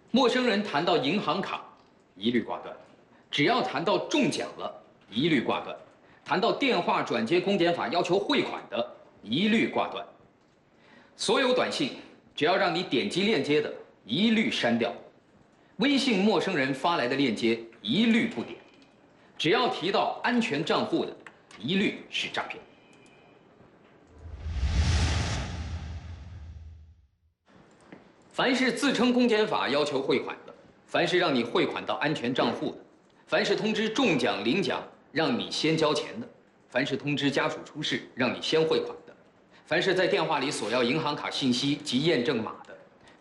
陌生人谈到银行卡，一律挂断；只要谈到中奖了，一律挂断；谈到电话转接公检法要求汇款的，一律挂断。所有短信只要让你点击链接的，一律删掉；微信陌生人发来的链接，一律不点；只要提到安全账户的，一律是诈骗。 凡是自称公检法要求汇款的，凡是让你汇款到安全账户的，凡是通知中奖领奖让你先交钱的，凡是通知家属出事让你先汇款的，凡是在电话里索要银行卡信息及验证码的，